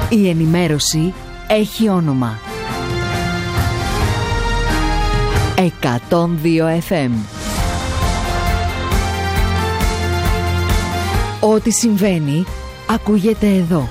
Η ενημέρωση έχει όνομα. 102 FM. Ό,τι συμβαίνει ακούγεται εδώ.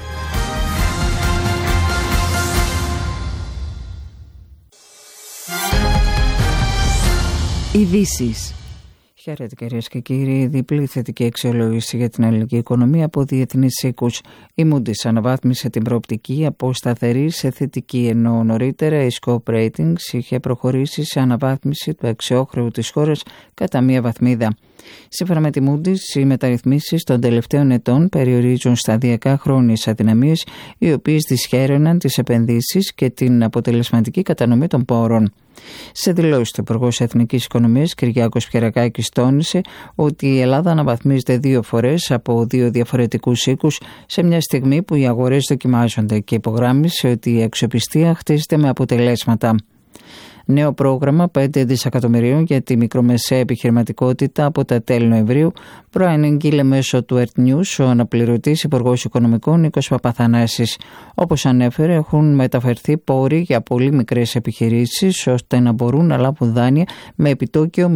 Ειδήσεις. Χαίρετε κυρίες και κύριοι. Διπλή θετική αξιολόγηση για την ελληνική οικονομία από διεθνείς οίκους. Η Moody's αναβάθμισε την προοπτική από σταθερή σε θετική, ενώ νωρίτερα η Scope Ratings είχε προχωρήσει σε αναβάθμιση του αξιόχρεου της χώρας κατά μία βαθμίδα. Σύμφωνα με τη Moody's, οι μεταρρυθμίσεις των τελευταίων ετών περιορίζουν σταδιακά χρόνιες αδυναμίες, οι οποίες δυσχέραιναν τις επενδύσεις και την αποτελεσματική κατανομή των πόρων. Σε δηλώσεις του Υπουργός Εθνικής Οικονομίας, Κυριάκος Πιερακάκης, τόνισε ότι η Ελλάδα αναβαθμίζεται 2 φορές από 2 διαφορετικούς οίκους σε μια στιγμή που οι αγορές δοκιμάζονται, και υπογράμμισε ότι η αξιοπιστία χτίζεται με αποτελέσματα. Νέο πρόγραμμα 5 δισεκατομμυρίων για τη μικρομεσαία επιχειρηματικότητα από τα τέλη Νοεμβρίου προανήγγειλε μέσω του ERT News ο αναπληρωτής Υπουργός Οικονομικών Νίκος Παπαθανάσης. Όπως ανέφερε, έχουν μεταφερθεί πόροι για πολύ μικρές επιχειρήσεις ώστε να μπορούν να λάβουν δάνεια με επιτόκιο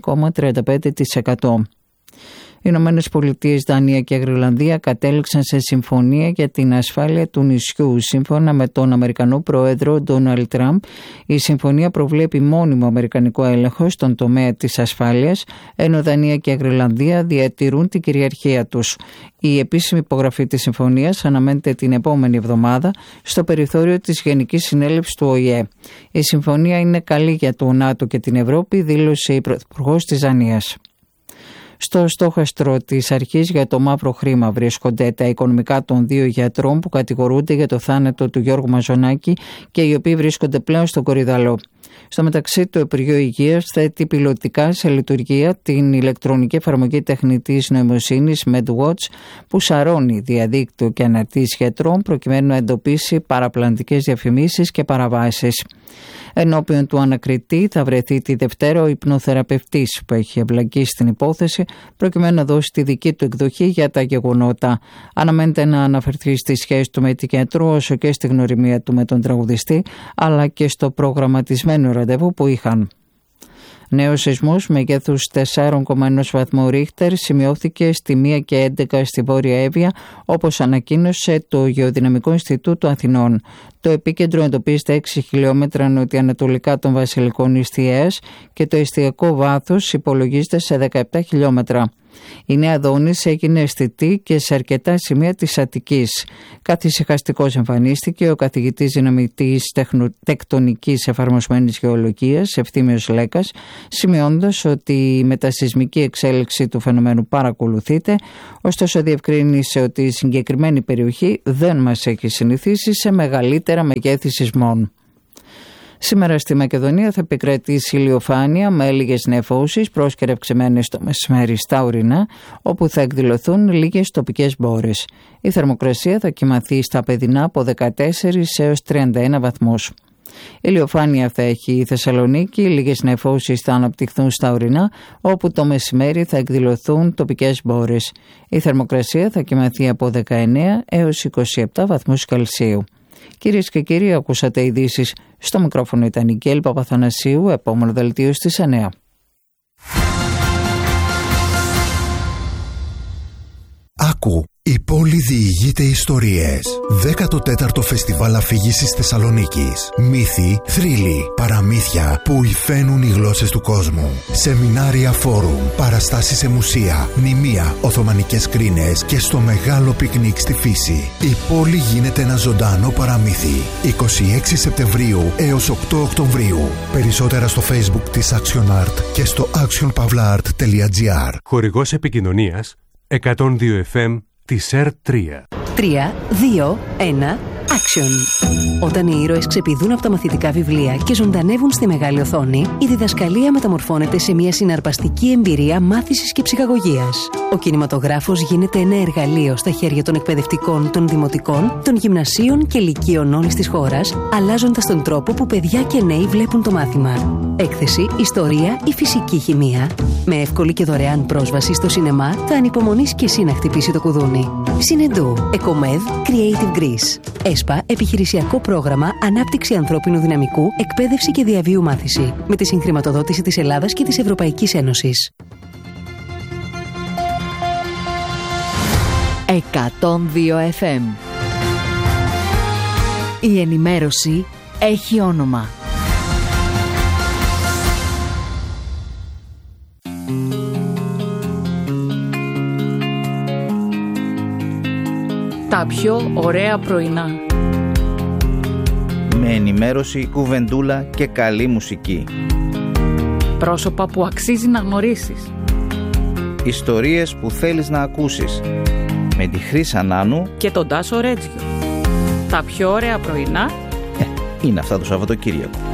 0,35%. Οι Ηνωμένες Πολιτείες, Δανία και Γροιλανδία κατέληξαν σε συμφωνία για την ασφάλεια του νησιού. Σύμφωνα με τον Αμερικανό Πρόεδρο Ντόναλντ Τραμπ, η συμφωνία προβλέπει μόνιμο αμερικανικό έλεγχο στον τομέα της ασφάλειας, ενώ Δανία και Γροιλανδία διατηρούν την κυριαρχία τους. Η επίσημη υπογραφή της συμφωνίας αναμένεται την επόμενη εβδομάδα στο περιθώριο της Γενικής Συνέλευσης του ΟΗΕ. Η συμφωνία είναι καλή για το ΝΑΤΟ και την Ευρώπη, δήλωσε η Πρωθυπουργός της Δανίας. Στο στόχαστρο της αρχής για το μαύρο χρήμα βρίσκονται τα οικονομικά των 2 γιατρών που κατηγορούνται για το θάνατο του Γιώργου Μαζονάκη και οι οποίοι βρίσκονται πλέον στο Κορυδαλό. Στο μεταξύ, το Υπουργείο Υγείας θέτει πιλωτικά σε λειτουργία την ηλεκτρονική εφαρμογή τεχνητής νοημοσύνης MedWatch, που σαρώνει διαδίκτυο και αναρτήσεις γιατρών προκειμένου να εντοπίσει παραπλανητικές διαφημίσεις και παραβάσεις. Ενώπιον του ανακριτή θα βρεθεί τη Δευτέρα ο υπνοθεραπευτής που έχει εμπλακεί στην υπόθεση προκειμένου να δώσει τη δική του εκδοχή για τα γεγονότα. Αναμένεται να αναφερθεί στη σχέση του με τη γιατρό, όσο και στη γνωριμία του με τον τραγουδιστή, αλλά και στο προγραμματισμένο ραντεβού που είχαν. Νέος σεισμός μεγέθους 4,1 βαθμού Ρίχτερ σημειώθηκε στη 1 και 11 στη Βόρεια Εύβοια, όπως ανακοίνωσε το Γεωδυναμικό Ινστιτούτο Αθηνών. Το επίκεντρο εντοπίζεται 6 χιλιόμετρα νοτιοανατολικά των Βασιλικών Ιστιαίας και το εστιακό βάθος υπολογίζεται σε 17 χιλιόμετρα. Η Νέα Δόνης έγινε αισθητή και σε αρκετά σημεία της Αττικής. Καθησυχαστικός εμφανίστηκε ο καθηγητής δυναμητής τεκτονικής εφαρμοσμένης γεωλογίας Ευθύμιος Λέκας, σημειώνοντας ότι η μετασεισμική εξέλιξη του φαινομένου παρακολουθείται, ωστόσο διευκρίνησε ότι η συγκεκριμένη περιοχή δεν μας έχει συνηθίσει σε μεγαλύτερα μεγέθη σεισμών. Σήμερα στη Μακεδονία θα επικρατήσει ηλιοφάνεια με λίγες νεφώσεις πρόσκαιρευξημένες το μεσημέρι στα ορεινά, όπου θα εκδηλωθούν λίγες τοπικές μπόρες. Η θερμοκρασία θα κυμανθεί στα παιδινά από 14 έως 31 βαθμούς. Ηλιοφάνεια θα έχει η Θεσσαλονίκη, λίγες νεφώσεις θα αναπτυχθούν στα ορεινά, όπου το μεσημέρι θα εκδηλωθούν τοπικές μπόρες. Η θερμοκρασία θα κυμανθεί από 19 έως 27 βαθμούς Κελσίου. Κυρίες και κύριοι, ακούσατε ειδήσεις. Στο μικρόφωνο ήταν η Γκέλ Παπαθανασίου, επόμενο δελτίο στις 9. Άκου, η πόλη διηγείται ιστορίες. 14ο Φεστιβάλ Αφήγησης Θεσσαλονίκης. Μύθοι, θρύλοι, παραμύθια που υφαίνουν οι γλώσσες του κόσμου. Σεμινάρια, φόρουμ, παραστάσεις σε μουσεία, μνημεία, οθωμανικές κρίνες και στο μεγάλο πικνίκ στη φύση. Η πόλη γίνεται ένα ζωντανό παραμύθι. 26 Σεπτεμβρίου έως 8 Οκτωβρίου. Περισσότερα στο Facebook της Action Art και στο actionpavlaart.gr. Χορηγός επικοινωνίας 102 FM της ΕΡΤ3. 3, 2, 1, Action. Όταν οι ήρωες ξεπηδούν από τα μαθητικά βιβλία και ζωντανεύουν στη μεγάλη οθόνη, η διδασκαλία μεταμορφώνεται σε μια συναρπαστική εμπειρία μάθησης και ψυχαγωγίας. Ο κινηματογράφος γίνεται ένα εργαλείο στα χέρια των εκπαιδευτικών, των δημοτικών, των γυμνασίων και λυκείων όλης της χώρας, αλλάζοντας τον τρόπο που παιδιά και νέοι βλέπουν το μάθημα. Έκθεση, ιστορία ή φυσική χημεία. Με εύκολη και δωρεάν πρόσβαση στο σινεμά, θα ανυπομονείς και εσύ να χτυπήσει το κουδούνι. Συνεντού. Ecomed Creative Greece. ΕΣΠΑ, επιχειρησιακό πρόγραμμα Ανάπτυξη ανθρώπινου δυναμικού, εκπαίδευση και διαβίου μάθηση. Με τη συγχρηματοδότηση της Ελλάδας και της Ευρωπαϊκής Ένωσης. 102 FM. Η ενημέρωση έχει όνομα. Τα πιο ωραία πρωινά. Με ενημέρωση, κουβεντούλα και καλή μουσική. Πρόσωπα που αξίζει να γνωρίσεις. Ιστορίες που θέλεις να ακούσεις. Με τη Χρύσα Νάνου και τον Τάσο Ρέτζιο. Τα πιο ωραία πρωινά είναι αυτά το Σαββατοκύριακο.